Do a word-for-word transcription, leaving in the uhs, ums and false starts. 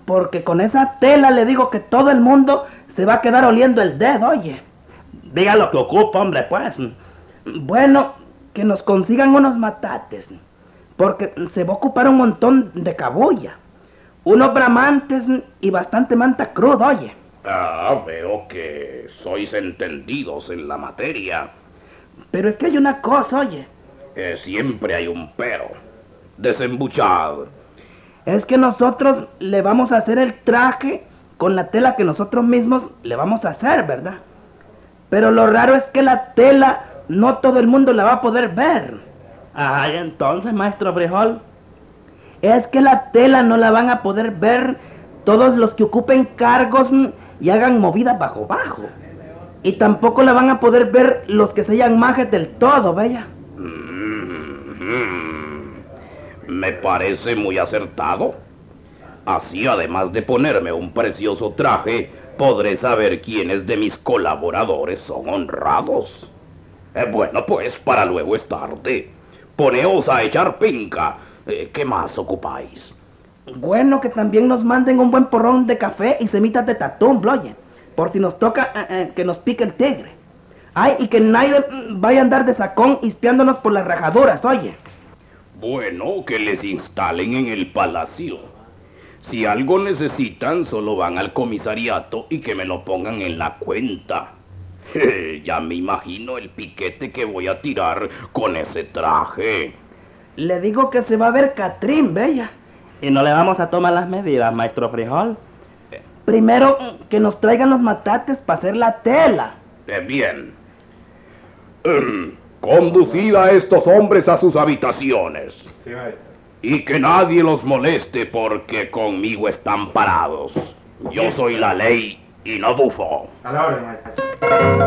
porque con esa tela le digo que todo el mundo se va a quedar oliendo el dedo, oye. Diga lo que ocupa, hombre, pues. Bueno, que nos consigan unos matates, porque se va a ocupar un montón de cabulla, unos bramantes y bastante manta cruda, oye. Ah, veo que sois entendidos en la materia. Pero es que hay una cosa, oye. Eh, siempre hay un pero. Desembuchad. Es que nosotros le vamos a hacer el traje con la tela que nosotros mismos le vamos a hacer, ¿verdad? Pero lo raro es que la tela no todo el mundo la va a poder ver. Ajá, y entonces, maestro Frijol. Es que la tela no la van a poder ver todos los que ocupen cargos y hagan movidas bajo bajo. Y tampoco la van a poder ver los que se hayan majes del todo, vaya. Mm-hmm. Me parece muy acertado. Así, además de ponerme un precioso traje, podré saber quiénes de mis colaboradores son honrados. Eh, bueno, pues para luego es tarde. Poneos a echar pinca. Eh, ¿Qué más ocupáis? Bueno, que también nos manden un buen porrón de café y semitas de tatún, oye, por si nos toca eh, eh, que nos pique el tigre. Ay, y que nadie mm, vaya a andar de sacón espiándonos por las rajaduras, oye. Bueno, que les instalen en el palacio. Si algo necesitan, solo van al comisariato y que me lo pongan en la cuenta. Je, ya me imagino el piquete que voy a tirar con ese traje. Le digo que se va a ver Catrín, bella. Y no le vamos a tomar las medidas, maestro Frijol. Primero, que nos traigan los matates para hacer la tela. Eh, bien. Um, conducid a estos hombres a sus habitaciones. Sí, maestro. Y que nadie los moleste porque conmigo están parados. Yo soy la ley y no bufo. A la orden, maestro.